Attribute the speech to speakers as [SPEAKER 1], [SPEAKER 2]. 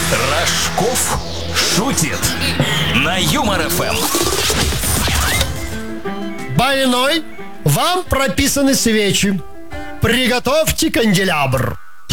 [SPEAKER 1] Рожков шутит на Юмор ФМ.
[SPEAKER 2] Больной, вам прописаны свечи. Приготовьте канделябр.